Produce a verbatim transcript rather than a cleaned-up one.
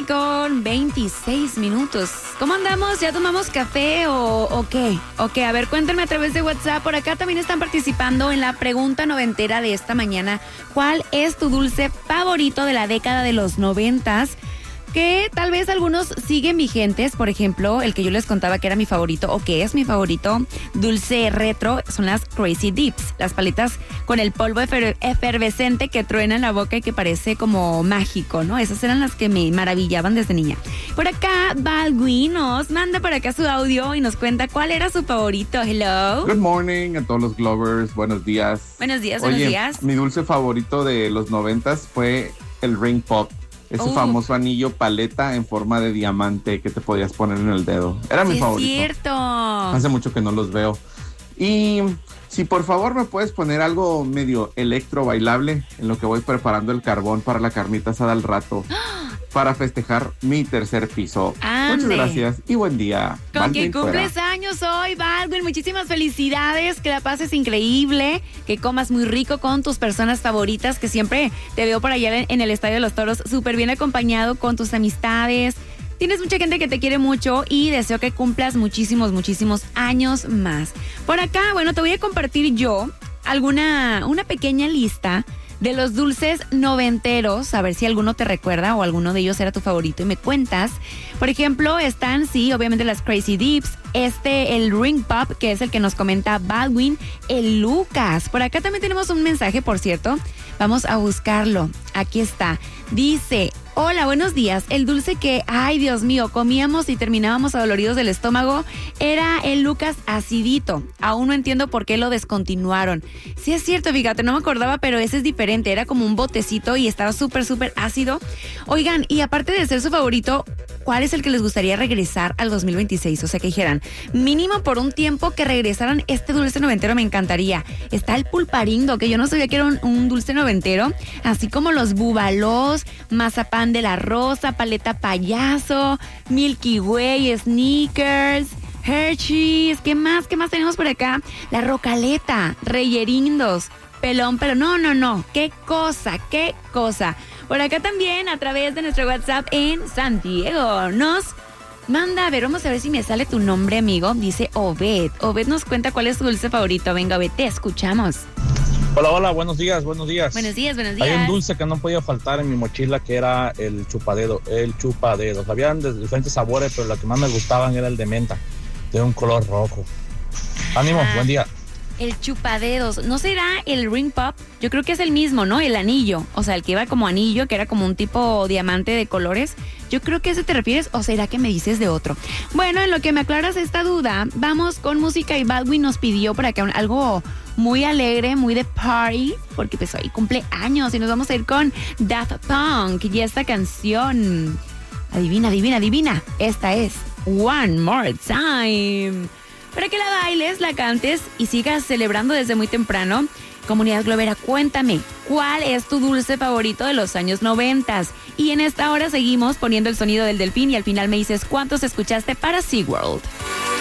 nueve con veintiséis minutos. ¿Cómo andamos? ¿Ya tomamos café o, o qué? ¿O qué? A ver, cuéntenme a través de WhatsApp. Por acá también están participando en la pregunta noventera de esta mañana. ¿Cuál es tu dulce favorito de la década de los noventas? Que tal vez algunos siguen vigentes. Por ejemplo, el que yo les contaba que era mi favorito o que es mi favorito, dulce retro, son las Crazy Dips, las paletas con el polvo efer- efervescente que truena en la boca y que parece como mágico, ¿no? Esas eran las que me maravillaban desde niña. Por acá, Baldwin nos manda por acá su audio y nos cuenta cuál era su favorito. Hello. Good morning a todos los Glovers, buenos días. Buenos días, Oye, buenos días. Mi dulce favorito de los noventas fue el Ring Pop. Ese Oh. famoso anillo paleta en forma de diamante que te podías poner en el dedo. Era mi Sí, favorito. es cierto. Hace mucho que no los veo. Y si por favor me puedes poner algo medio electro bailable en lo que voy preparando el carbón para la carnita asada al rato. Para festejar mi tercer piso. Ande. Muchas gracias y buen día. Con Baldwin que cumples fuera. años hoy, Baldwin. Muchísimas felicidades, que la pases increíble, que comas muy rico con tus personas favoritas, que siempre te veo por allá en el Estadio de los Toros súper bien acompañado con tus amistades. Tienes mucha gente que te quiere mucho y deseo que cumplas muchísimos, muchísimos años más. Por acá, bueno, te voy a compartir yo alguna, una pequeña lista de los dulces noventeros, a ver si alguno te recuerda o alguno de ellos era tu favorito y me cuentas. Por ejemplo, están, sí, obviamente las Crazy Dips, este, el Ring Pop, que es el que nos comenta Baldwin, el Lucas. Por acá también tenemos un mensaje, por cierto. Vamos a buscarlo. Aquí está. Dice: hola, buenos días. El dulce que, ay Dios mío, comíamos y terminábamos adoloridos del estómago era el Lucas acidito. Aún no entiendo por qué lo descontinuaron. Sí es cierto, fíjate, no me acordaba, pero ese es diferente. Era como un botecito y estaba súper, súper ácido. Oigan, y aparte de ser su favorito, ¿cuál es el que les gustaría regresar al dos mil veintiséis? O sea, que dijeran, mínimo por un tiempo que regresaran este dulce noventero, me encantaría. Está el pulparindo, que yo no sabía que era un, un dulce noventero, así como los búbalos, mazapán de la rosa, paleta payaso, Milky Way, Snickers, Hershey's. ¿Qué más? ¿Qué más tenemos por acá? La rocaleta, reyerindos, pelón, pero no, no, no. ¿Qué cosa? ¿Qué cosa? Por acá también, a través de nuestro WhatsApp en San Diego, nos manda, a ver, vamos a ver si me sale tu nombre, amigo. Dice Obed. Obed nos cuenta cuál es su dulce favorito. Venga, Obed, te escuchamos. Hola, hola, buenos días, buenos días. Buenos días, buenos días. Hay un dulce que no podía faltar en mi mochila que era el chupadedo, el chupadedos. Habían de diferentes sabores, pero lo que más me gustaban era el de menta, de un color rojo. Ánimo, Ah. buen día. El chupadedos, ¿no será el Ring Pop? Yo creo que es el mismo, ¿no? El anillo, o sea, el que iba como anillo, que era como un tipo diamante de colores. Yo creo que a ese te refieres, o será que me dices de otro. Bueno, en lo que me aclaras esta duda, vamos con música y Baldwin nos pidió por acá un- algo muy alegre, muy de party, porque pues hoy cumple años y nos vamos a ir con Daft Punk y esta canción. Adivina, adivina, adivina. Esta es One More Time. Para que la bailes, la cantes y sigas celebrando desde muy temprano. Comunidad Globera, cuéntame, ¿cuál es tu dulce favorito de los años noventas? Y en esta hora seguimos poniendo el sonido del delfín y al final me dices cuántos escuchaste para SeaWorld.